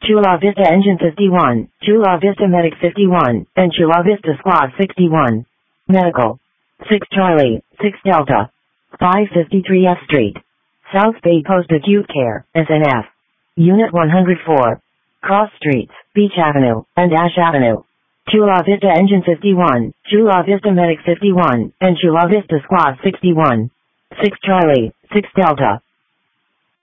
Chula Vista Engine 51, Chula Vista Medic 51, and Chula Vista Squad 61. Medical. 6 Charlie, 6 Delta. 553 F Street. South Bay Post Acute Care, SNF. Unit 104. Cross Streets, Beach Avenue, and Ash Avenue. Chula Vista Engine 51, Chula Vista Medic 51, and Chula Vista Squad 61. 6 Charlie, 6 Delta.